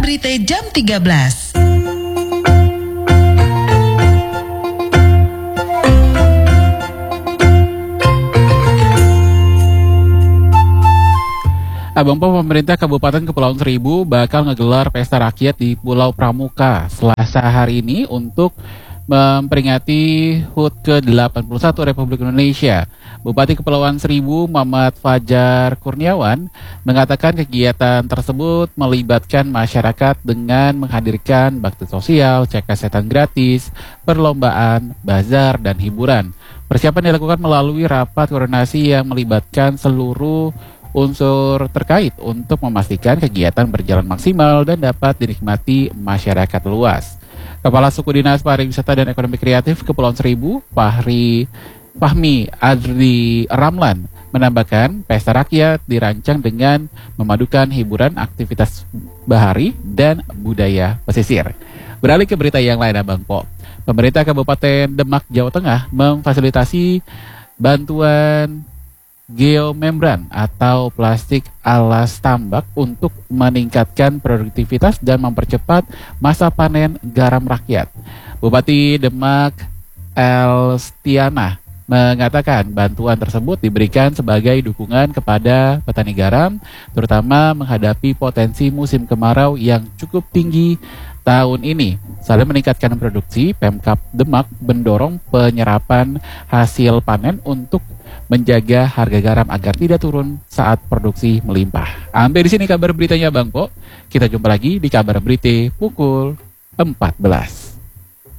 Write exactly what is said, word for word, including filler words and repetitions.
Berita jam tiga belas. Abang Po, pemerintah Kabupaten Kepulauan Seribu bakal ngegelar pesta rakyat di Pulau Pramuka Selasa hari ini untuk memperingati H U T ke delapan puluh satu Republik Indonesia. Bupati Kepulauan Seribu Muhammad Fajar Kurniawan mengatakan kegiatan tersebut melibatkan masyarakat dengan menghadirkan bakti sosial, cek kesehatan gratis, perlombaan, bazar, dan hiburan. Persiapan dilakukan melalui rapat koordinasi yang melibatkan seluruh unsur terkait untuk memastikan kegiatan berjalan maksimal dan dapat dinikmati masyarakat luas. Kepala Suku Dinas Pariwisata dan Ekonomi Kreatif Kepulauan Seribu, Fahri Fahmi Adri Ramlan, menambahkan pesta rakyat dirancang dengan memadukan hiburan, aktivitas bahari, dan budaya pesisir. Beralih ke berita yang lain, Abang Po. Pemerintah Kabupaten Demak, Jawa Tengah memfasilitasi bantuan geomembran atau plastik alas tambak untuk meningkatkan produktivitas dan mempercepat masa panen garam rakyat. Bupati Demak Elstiana mengatakan bantuan tersebut diberikan sebagai dukungan kepada petani garam, terutama menghadapi potensi musim kemarau yang cukup tinggi tahun ini. Selain meningkatkan produksi, Pemkab Demak mendorong penyerapan hasil panen untuk menjaga harga garam agar tidak turun saat produksi melimpah. Sampai di sini kabar beritanya, Bang Po. Kita jumpa lagi di kabar berita pukul empat belas.